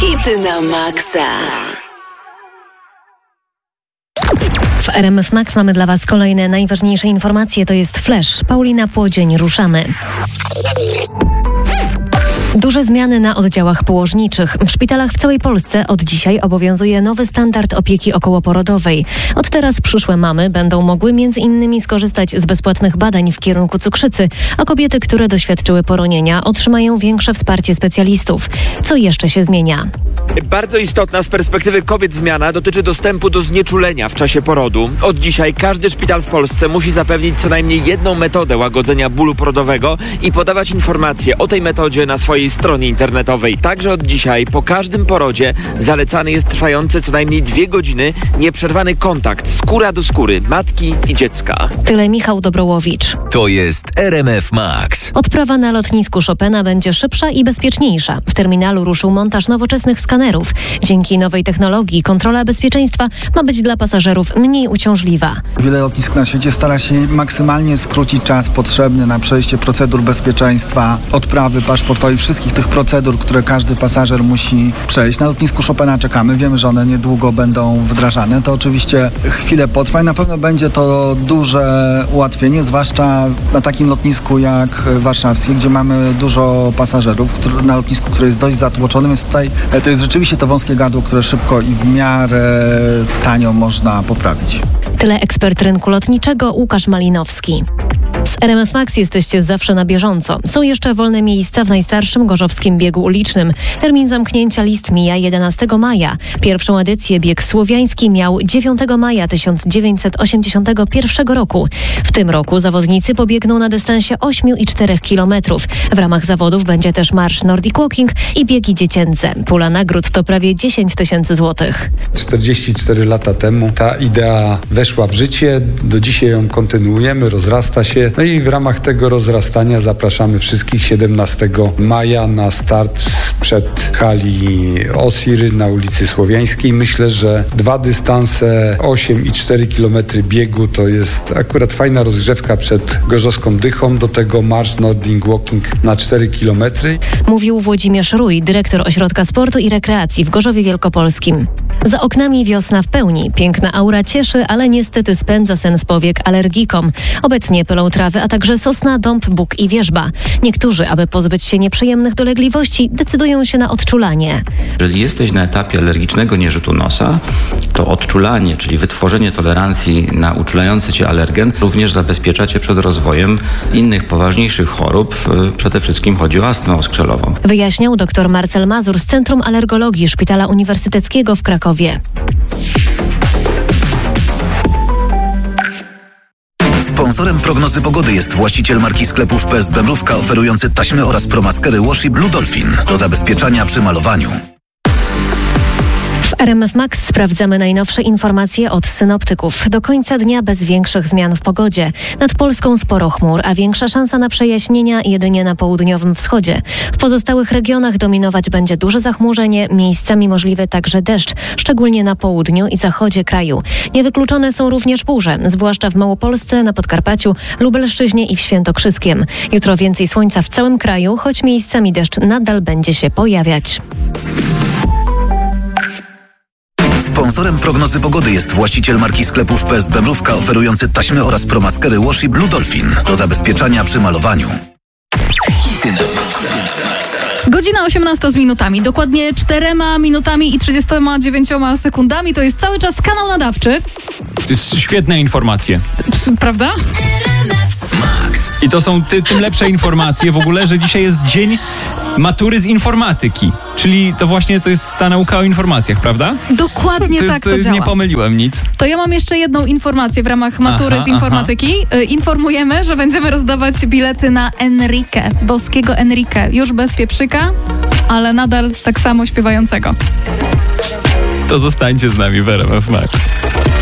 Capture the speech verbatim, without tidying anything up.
Hity na maksa. W R M F Max mamy dla Was kolejne najważniejsze informacje. To jest Flash. Paulina Płodzień, ruszamy. Duże zmiany na oddziałach położniczych. W szpitalach w całej Polsce od dzisiaj obowiązuje nowy standard opieki okołoporodowej. Od teraz przyszłe mamy będą mogły między innymi skorzystać z bezpłatnych badań w kierunku cukrzycy, a kobiety, które doświadczyły poronienia, otrzymają większe wsparcie specjalistów. Co jeszcze się zmienia? Bardzo istotna z perspektywy kobiet zmiana dotyczy dostępu do znieczulenia w czasie porodu. Od dzisiaj każdy szpital w Polsce musi zapewnić co najmniej jedną metodę łagodzenia bólu porodowego i podawać informacje o tej metodzie na swojej stronie internetowej. Także od dzisiaj po każdym porodzie zalecany jest trwający co najmniej dwie godziny nieprzerwany kontakt skóra do skóry matki i dziecka. Tyle Michał Dobrołowicz. To jest R M F Max. Odprawa na lotnisku Chopina będzie szybsza i bezpieczniejsza. W terminalu ruszył montaż nowoczesnych skanerów. Dzięki nowej technologii kontrola bezpieczeństwa ma być dla pasażerów mniej uciążliwa. Wiele lotnisk na świecie stara się maksymalnie skrócić czas potrzebny na przejście procedur bezpieczeństwa, odprawy paszportowej, wszystkich tych procedur, które każdy pasażer musi przejść. Na lotnisku Chopina czekamy. Wiemy, że one niedługo będą wdrażane. To oczywiście chwilę potrwa i na pewno będzie to duże ułatwienie, zwłaszcza na takim lotnisku jak warszawskie, gdzie mamy dużo pasażerów, który, na lotnisku, które jest dość zatłoczonym, więc tutaj to jest rzeczywiście to wąskie gardło, które szybko i w miarę tanio można poprawić. Tyle ekspert rynku lotniczego Łukasz Malinowski. Z R M F Max jesteście zawsze na bieżąco. Są jeszcze wolne miejsca w najstarszym gorzowskim biegu ulicznym. Termin zamknięcia list mija jedenastego maja. Pierwszą edycję bieg słowiański miał dziewiątego maja tysiąc dziewięćset osiemdziesiątego pierwszego roku. W tym roku zawodnicy pobiegną na dystansie osiem i cztery kilometrów. W ramach zawodów będzie też marsz Nordic Walking i biegi dziecięce. Pula nagród to prawie dziesięć tysięcy złotych. czterdzieści cztery lata temu ta idea weszła w życie. Do dzisiaj ją kontynuujemy, rozrasta się. No i w ramach tego rozrastania zapraszamy wszystkich siedemnastego maja na start przed hali Osiry na ulicy Słowiańskiej. Myślę, że dwa dystanse, osiem i cztery kilometry biegu to jest akurat fajna rozgrzewka przed gorzowską Dychą. Do tego marsz Nordic Walking na cztery kilometry. Mówił Włodzimierz Rój, dyrektor Ośrodka Sportu i Rekreacji w Gorzowie Wielkopolskim. Za oknami wiosna w pełni. Piękna aura cieszy, ale niestety spędza sen z powiek alergikom. Obecnie pylą trawy, a także sosna, dąb, bóg i wierzba. Niektórzy, aby pozbyć się nieprzyjemnych dolegliwości, decydują się na odczulanie. Jeżeli jesteś na etapie alergicznego nierzutu nosa, to odczulanie, czyli wytworzenie tolerancji na uczulający cię alergen, również zabezpiecza cię przed rozwojem innych poważniejszych chorób. Przede wszystkim chodzi o astmę oskrzelową. Wyjaśniał dr Marcel Mazur z Centrum Alergologii Szpitala Uniwersyteckiego w Krakowie. Sponsorem prognozy pogody jest właściciel marki sklepów P S B Mrówka, oferujący taśmy oraz promaskery Washi Blue Dolphin do zabezpieczania przy malowaniu. W R M F Max sprawdzamy najnowsze informacje od synoptyków. Do końca dnia bez większych zmian w pogodzie. Nad Polską sporo chmur, a większa szansa na przejaśnienia jedynie na południowym wschodzie. W pozostałych regionach dominować będzie duże zachmurzenie, miejscami możliwy także deszcz, szczególnie na południu i zachodzie kraju. Niewykluczone są również burze, zwłaszcza w Małopolsce, na Podkarpaciu, Lubelszczyźnie i w Świętokrzyskiem. Jutro więcej słońca w całym kraju, choć miejscami deszcz nadal będzie się pojawiać. Sponsorem prognozy pogody jest właściciel marki sklepów P S B Mrówka, oferujący taśmy oraz promaskery Washi Blue Dolphin do zabezpieczania przy malowaniu. Godzina osiemnasta z minutami, dokładnie czterema minutami i trzydziestoma dziewięcioma sekundami. To jest cały czas kanał nadawczy. To jest świetne informacje. Prawda? Max. I to są ty, tym lepsze informacje w ogóle, że dzisiaj jest dzień matury z informatyki. Czyli to właśnie to jest ta nauka o informacjach, prawda? Dokładnie to jest, tak to, to działa. Nie pomyliłem nic. To ja mam jeszcze jedną informację w ramach matury aha, z informatyki. Aha. Informujemy, że będziemy rozdawać bilety na Enrique, boskiego Enrique. Już bez pieprzyka, ale nadal tak samo śpiewającego. To zostańcie z nami w R M F Max.